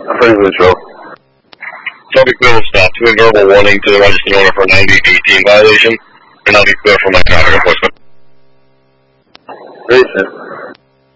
I'm pretty neutral. So I'll be clear to stop. To a verbal warning to the registered owner for a 9018 violation, and I'll be clear for my traffic enforcement. Racist.